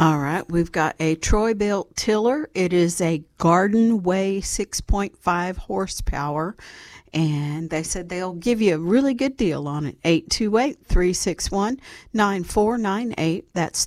All right, we've got a Troy-Bilt tiller. It is a Garden Way 6.5 horsepower, and they said they'll give you a really good deal on it. 828-361-9498. That's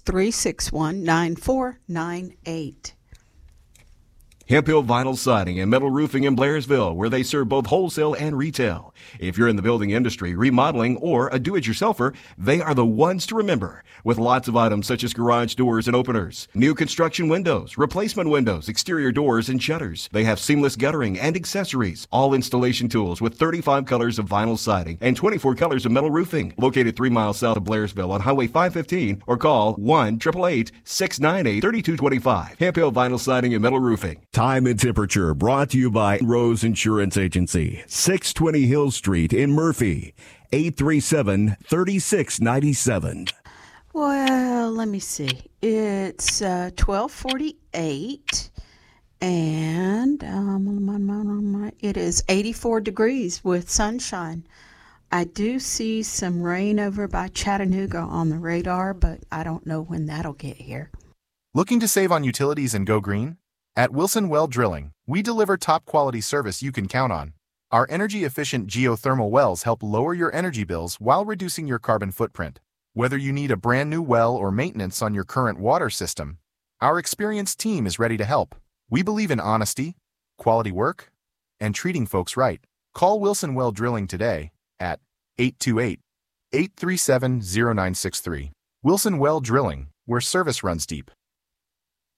361-9498. Hemp Hill Vinyl Siding and Metal Roofing in Blairsville, where they serve both wholesale and retail. If you're in the building industry, remodeling, or a do-it-yourselfer, they are the ones to remember. With lots of items such as garage doors and openers, new construction windows, replacement windows, exterior doors, and shutters. They have seamless guttering and accessories. All installation tools with 35 colors of vinyl siding and 24 colors of metal roofing. Located 3 miles south of Blairsville on Highway 515, or call 1-888-698-3225. Hemp Hill Vinyl Siding and Metal Roofing. Time and temperature brought to you by Rose Insurance Agency, 620 Hill Street in Murphy, 837-3697. Well, let me see. It's 12:48, and it is 84 degrees with sunshine. I do see some rain over by Chattanooga on the radar, but I don't know when that'll get here. Looking to save on utilities and go green? At Wilson Well Drilling, we deliver top-quality service you can count on. Our energy-efficient geothermal wells help lower your energy bills while reducing your carbon footprint. Whether you need a brand new well or maintenance on your current water system, our experienced team is ready to help. We believe in honesty, quality work, and treating folks right. Call Wilson Well Drilling today at 828-837-0963. Wilson Well Drilling, where service runs deep.